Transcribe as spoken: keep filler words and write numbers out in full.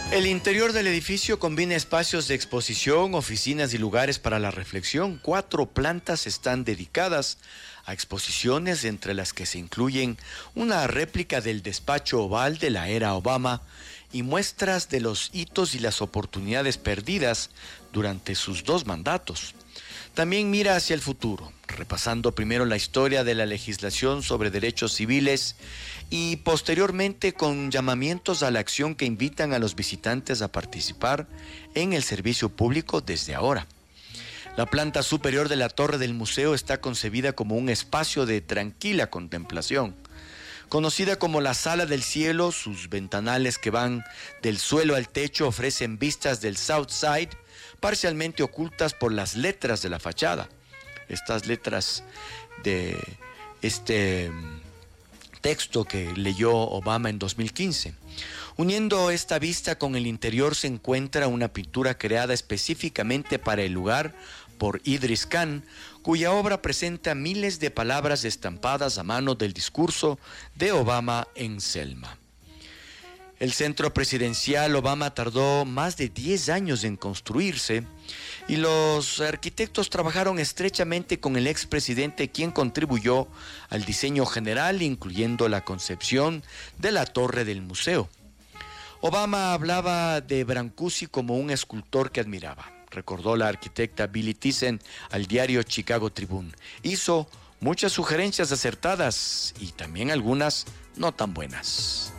El interior del edificio combina espacios de exposición, oficinas y lugares para la reflexión. Cuatro plantas están dedicadas a exposiciones, entre las que se incluyen una réplica del despacho oval de la era Obama y muestras de los hitos y las oportunidades perdidas durante sus dos mandatos. También mira hacia el futuro, repasando primero la historia de la legislación sobre derechos civiles y posteriormente con llamamientos a la acción que invitan a los visitantes a participar en el servicio público desde ahora. La planta superior de la torre del museo está concebida como un espacio de tranquila contemplación. Conocida como la Sala del Cielo, sus ventanales que van del suelo al techo ofrecen vistas del South Side, parcialmente ocultas por las letras de la fachada. Estas letras de este texto que leyó Obama en dos mil quince. Uniendo esta vista con el interior se encuentra una pintura creada específicamente para el lugar por Idris Khan, cuya obra presenta miles de palabras estampadas a mano del discurso de Obama en Selma. El centro presidencial Obama tardó más de diez años en construirse y los arquitectos trabajaron estrechamente con el expresidente, quien contribuyó al diseño general, incluyendo la concepción de la torre del museo. Obama hablaba de Brancusi como un escultor que admiraba. Recordó la arquitecta Billy Thyssen al diario Chicago Tribune. Hizo muchas sugerencias acertadas y también algunas no tan buenas.